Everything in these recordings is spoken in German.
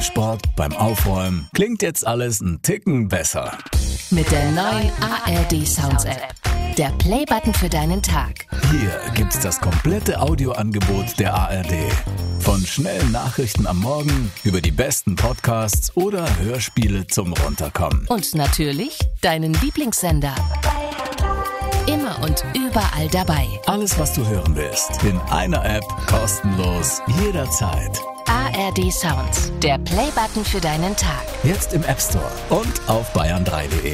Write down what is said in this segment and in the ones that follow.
Sport, beim Aufräumen. Klingt jetzt alles ein Ticken besser. Mit der neuen ARD Sounds App. Der Playbutton für deinen Tag. Hier gibt's das komplette Audioangebot der ARD. Von schnellen Nachrichten am Morgen über die besten Podcasts oder Hörspiele zum Runterkommen. Und natürlich deinen Lieblingssender. Immer und überall dabei. Alles, was du hören willst. In einer App, kostenlos, jederzeit. ARD Sounds, der Playbutton für deinen Tag. Jetzt im App Store und auf bayern3.de.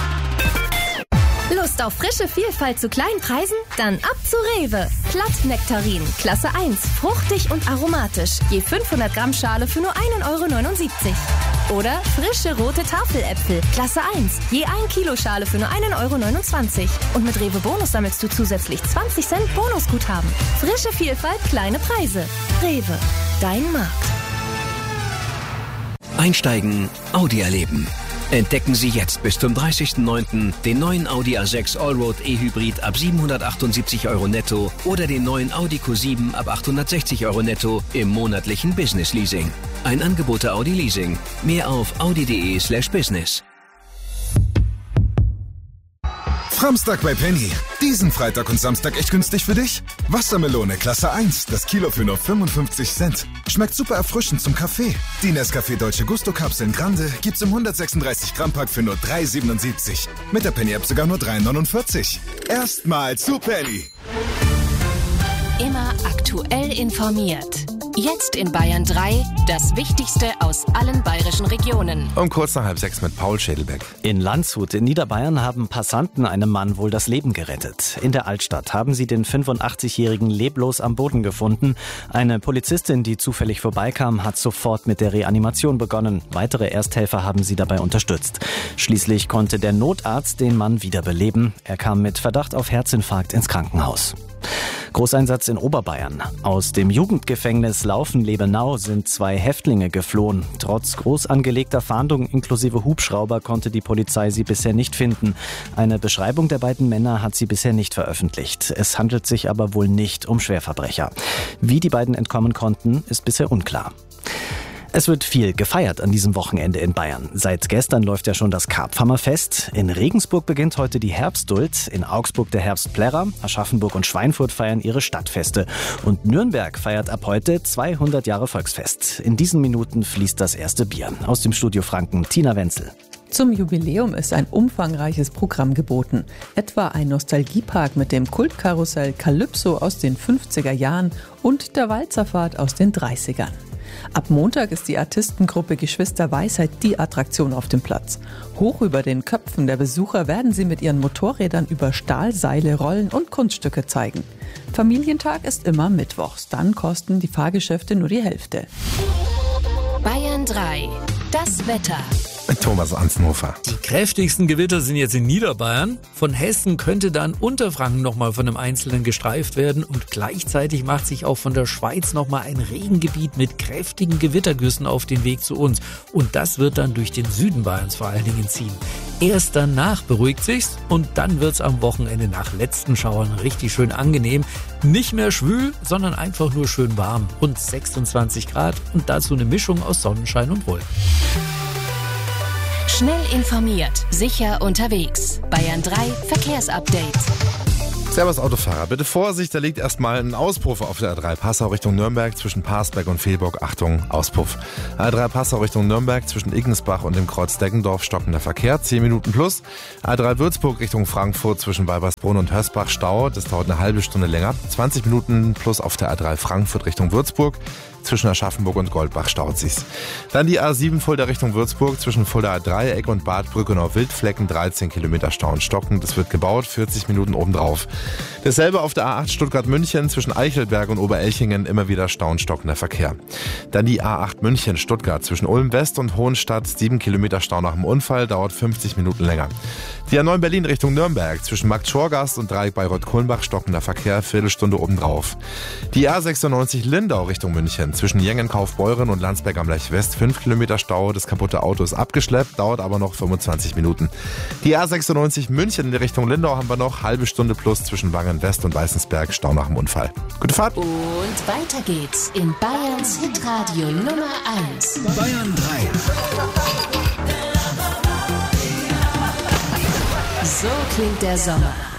Lust auf frische Vielfalt zu kleinen Preisen? Dann ab zu Rewe. Glattnektarin, Klasse 1, fruchtig und aromatisch. Je 500 Gramm Schale für nur 1,79 €. Oder frische rote Tafeläpfel, Klasse 1, je 1 Kilo Schale für nur 1,29 €. Und mit Rewe Bonus sammelst du zusätzlich 20 Cent Bonusguthaben. Frische Vielfalt, kleine Preise. Rewe, dein Markt. Einsteigen, Audi erleben. Entdecken Sie jetzt bis zum 30.09. den neuen Audi A6 Allroad E-Hybrid ab 778 € netto oder den neuen Audi Q7 ab 860 € netto im monatlichen Business Leasing. Ein Angebot der Audi Leasing. Mehr auf audi.de/business. Samstag bei Penny. Diesen Freitag und Samstag echt günstig für dich? Wassermelone Klasse 1, das Kilo für nur 55 Cent. Schmeckt super erfrischend zum Kaffee. Die Nescafé Dolce Gusto Kapseln Grande gibt's im 136 Gramm Pack für nur 3,77. Mit der Penny App sogar nur 3,49. Erstmal zu Penny. Immer aktuell informiert. Jetzt in Bayern 3, das Wichtigste aus allen bayerischen Regionen. Um kurz nach 5:30 mit Paul Schädelbeck. In Landshut in Niederbayern haben Passanten einem Mann wohl das Leben gerettet. In der Altstadt haben sie den 85-Jährigen leblos am Boden gefunden. Eine Polizistin, die zufällig vorbeikam, hat sofort mit der Reanimation begonnen. Weitere Ersthelfer haben sie dabei unterstützt. Schließlich konnte der Notarzt den Mann wiederbeleben. Er kam mit Verdacht auf Herzinfarkt ins Krankenhaus. Großeinsatz in Oberbayern. Aus dem Jugendgefängnis Laufen-Lebenau sind 2 Häftlinge geflohen. Trotz groß angelegter Fahndung inklusive Hubschrauber konnte die Polizei sie bisher nicht finden. Eine Beschreibung der beiden Männer hat sie bisher nicht veröffentlicht. Es handelt sich aber wohl nicht um Schwerverbrecher. Wie die beiden entkommen konnten, ist bisher unklar. Es wird viel gefeiert an diesem Wochenende in Bayern. Seit gestern läuft ja schon das Karpfhammerfest. In Regensburg beginnt heute die Herbstduld, in Augsburg der Herbstplärrer, Aschaffenburg und Schweinfurt feiern ihre Stadtfeste. Und Nürnberg feiert ab heute 200 Jahre Volksfest. In diesen Minuten fließt das erste Bier. Aus dem Studio Franken, Tina Wenzel. Zum Jubiläum ist ein umfangreiches Programm geboten. Etwa ein Nostalgiepark mit dem Kultkarussell Calypso aus den 50er Jahren und der Walzerfahrt aus den 30ern. Ab Montag ist die Artistengruppe Geschwister Weisheit die Attraktion auf dem Platz. Hoch über den Köpfen der Besucher werden sie mit ihren Motorrädern über Stahlseile rollen und Kunststücke zeigen. Familientag ist immer mittwochs, dann kosten die Fahrgeschäfte nur die Hälfte. Bayern 3, das Wetter. Thomas Ansnhofer. Die kräftigsten Gewitter sind jetzt in Niederbayern. Von Hessen könnte dann Unterfranken nochmal von einem Einzelnen gestreift werden und gleichzeitig macht sich auch von der Schweiz nochmal ein Regengebiet mit kräftigen Gewittergüssen auf den Weg zu uns. Und das wird dann durch den Süden Bayerns vor allen Dingen ziehen. Erst danach beruhigt sich's und dann wird's am Wochenende nach letzten Schauern richtig schön angenehm. Nicht mehr schwül, sondern einfach nur schön warm. Rund 26 Grad und dazu eine Mischung aus Sonnenschein und Wolken. Schnell informiert, sicher unterwegs. Bayern 3 Verkehrsupdate. Servus Autofahrer, bitte Vorsicht, da liegt erstmal ein Auspuff auf der A3 Passau Richtung Nürnberg zwischen Parsberg und Velburg. Achtung, Auspuff. A3 Passau Richtung Nürnberg zwischen Iggensbach und dem Kreuz Deggendorf stockender Verkehr, 10 Minuten plus. A3 Würzburg Richtung Frankfurt zwischen Weibersbrunn und Hösbach Stau, das dauert eine halbe Stunde länger. 20 Minuten plus auf der A3 Frankfurt Richtung Würzburg. Zwischen Aschaffenburg und Goldbach staut sich's. Dann die A7 Fulda Richtung Würzburg zwischen Fuldaer Dreieck und Bad Brückenau-Wildflecken, 13 Kilometer Stau und Stocken. Das wird gebaut, 40 Minuten obendrauf. Dasselbe auf der A8 Stuttgart-München zwischen Eichelberg und Oberelchingen, immer wieder Stau und stockender Verkehr. Dann die A8 München-Stuttgart zwischen Ulm-West und Hohenstadt, 7 Kilometer Stau nach dem Unfall, dauert 50 Minuten länger. Die A9 Berlin Richtung Nürnberg zwischen Markt-Schorgast und Dreieck Bayreuth-Kulmbach, stockender Verkehr, Viertelstunde obendrauf. Die A96 Lindau Richtung München Zwischen Jengen-Kaufbeuren und Landsberg am Lech West 5 Kilometer Stau. Das kaputte Auto ist abgeschleppt, dauert aber noch 25 Minuten. Die A96 München in die Richtung Lindau haben wir noch. Halbe Stunde plus zwischen Wangen West und Weißensberg. Stau nach dem Unfall. Gute Fahrt. Und weiter geht's in Bayerns Hitradio Nummer 1. Bayern 3. So klingt der Sommer.